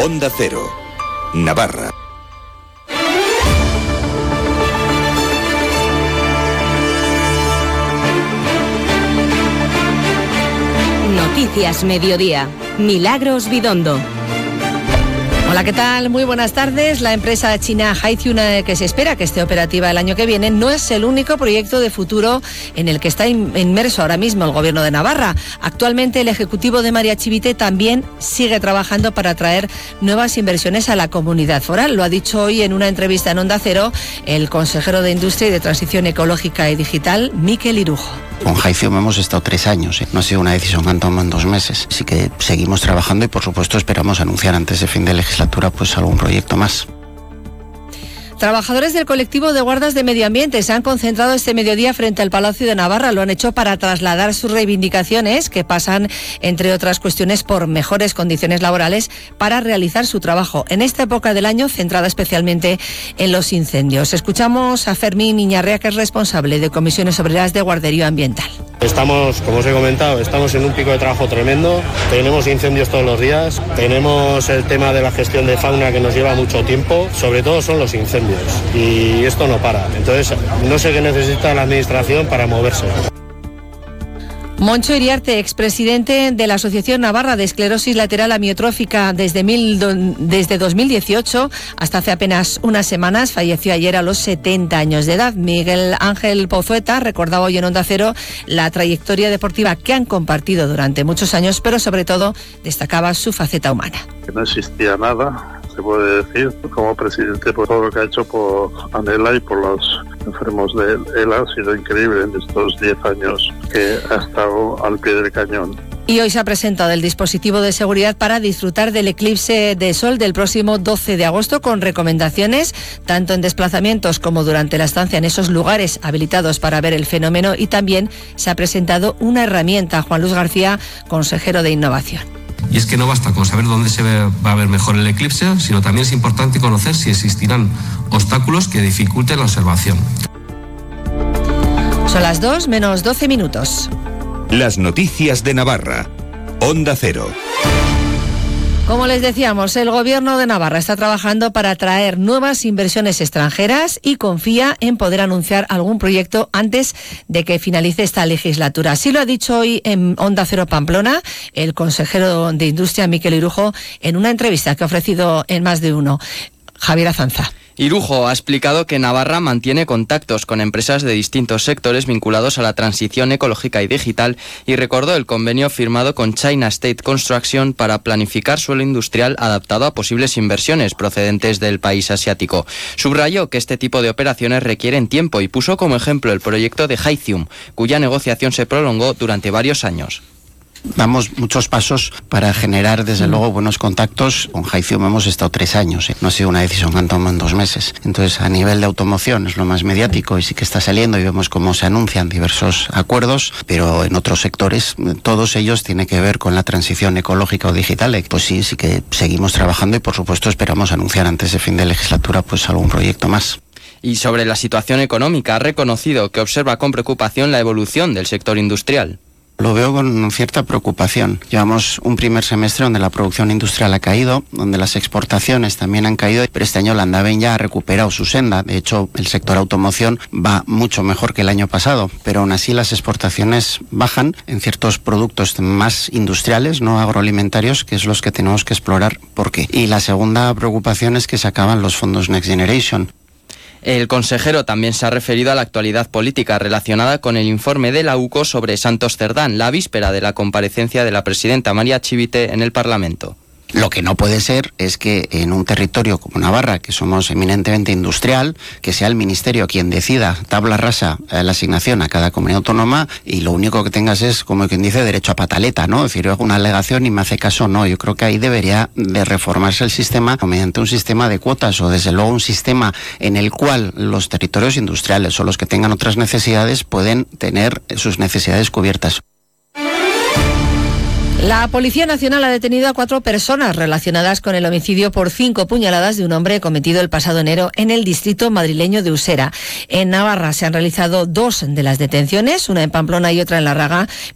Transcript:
Onda Cero, Navarra. Noticias Mediodía. Milagros Bidondo. Hola, ¿qué tal? Muy buenas tardes. La empresa china Haithyun, que se espera que esté operativa el año que viene, no es el único proyecto de futuro en el que está inmerso ahora mismo el Gobierno de Navarra. Actualmente el Ejecutivo de María Chivite también sigue trabajando para atraer nuevas inversiones a la comunidad foral. Lo ha dicho hoy en una entrevista en Onda Cero el consejero de Industria y de Transición Ecológica y Digital, Mikel Irujo. Con Haithyun hemos estado 3 años, no ha sido una decisión que han tomado en 2 meses. Así que seguimos trabajando y por supuesto esperamos anunciar antes de fin de legislatura pues algún proyecto más. Trabajadores del colectivo de guardas de medio ambiente se han concentrado este mediodía frente al Palacio de Navarra. Lo han hecho para trasladar sus reivindicaciones, que pasan, entre otras cuestiones, por mejores condiciones laborales para realizar su trabajo en esta época del año, centrada especialmente en los incendios. Escuchamos a Fermín Iñarrea, que es responsable de Comisiones Obreras de Guardería Ambiental. Estamos, como os he comentado, estamos en un pico de trabajo tremendo. Tenemos incendios todos los días. Tenemos el tema de la gestión de fauna que nos lleva mucho tiempo. Sobre todo son los incendios. Y esto no para. Entonces, no sé qué necesita la administración para moverse. Moncho Iriarte, expresidente de la Asociación Navarra de Esclerosis Lateral Amiotrófica desde 2018 hasta hace apenas unas semanas, falleció ayer a los 70 años de edad. Miguel Ángel Pozueta recordaba hoy en Onda Cero la trayectoria deportiva que han compartido durante muchos años, pero sobre todo destacaba su faceta humana. Que no existía nada, se puede decir, como presidente, por todo lo que ha hecho por Anela y por los enfermos de él. Ha sido increíble en estos 10 años que ha estado al pie del cañón. Y hoy se ha presentado el dispositivo de seguridad para disfrutar del eclipse de sol del próximo 12 de agosto con recomendaciones tanto en desplazamientos como durante la estancia en esos lugares habilitados para ver el fenómeno, y también se ha presentado una herramienta. Juan Luis García, consejero de Innovación. Y es que no basta con saber dónde se va a ver mejor el eclipse, sino también es importante conocer si existirán obstáculos que dificulten la observación. Son las 2 menos 12 minutos. Las noticias de Navarra. Onda Cero. Como les decíamos, el Gobierno de Navarra está trabajando para atraer nuevas inversiones extranjeras y confía en poder anunciar algún proyecto antes de que finalice esta legislatura. Así lo ha dicho hoy en Onda Cero Pamplona el consejero de Industria, Mikel Irujo, en una entrevista que ha ofrecido en Más de Uno. Javier Azanza. Irujo ha explicado que Navarra mantiene contactos con empresas de distintos sectores vinculados a la transición ecológica y digital, y recordó el convenio firmado con China State Construction para planificar suelo industrial adaptado a posibles inversiones procedentes del país asiático. Subrayó que este tipo de operaciones requieren tiempo y puso como ejemplo el proyecto de Haithyun, cuya negociación se prolongó durante varios años. Damos muchos pasos para generar, desde luego, buenos contactos. Con Haithyun hemos estado 3 años, no ha sido una decisión que han tomado en 2 meses. Entonces, a nivel de automoción es lo más mediático y sí que está saliendo y vemos cómo se anuncian diversos acuerdos, pero en otros sectores, todos ellos tienen que ver con la transición ecológica o digital. Pues sí que seguimos trabajando y, por supuesto, esperamos anunciar antes de fin de legislatura pues algún proyecto más. Y sobre la situación económica, ha reconocido que observa con preocupación la evolución del sector industrial. Lo veo con cierta preocupación. Llevamos un primer semestre donde la producción industrial ha caído, donde las exportaciones también han caído, pero este año la Andaven ya ha recuperado su senda. De hecho, el sector automoción va mucho mejor que el año pasado, pero aún así las exportaciones bajan en ciertos productos más industriales, no agroalimentarios, que es los que tenemos que explorar por qué. Y la segunda preocupación es que se acaban los fondos Next Generation. El consejero también se ha referido a la actualidad política relacionada con el informe de la UCO sobre Santos Cerdán, la víspera de la comparecencia de la presidenta María Chivite en el Parlamento. Lo que no puede ser es que en un territorio como Navarra, que somos eminentemente industrial, que sea el Ministerio quien decida tabla rasa la asignación a cada comunidad autónoma y lo único que tengas es, como quien dice, derecho a pataleta, ¿no? Es decir, yo hago una alegación y me hace caso, no. Yo creo que ahí debería de reformarse el sistema mediante un sistema de cuotas o desde luego un sistema en el cual los territorios industriales o los que tengan otras necesidades pueden tener sus necesidades cubiertas. La Policía Nacional ha detenido a 4 personas relacionadas con el homicidio por 5 puñaladas de un hombre cometido el pasado enero en el distrito madrileño de Usera. En Navarra se han realizado 2 de las detenciones, una en Pamplona y otra en Larraga,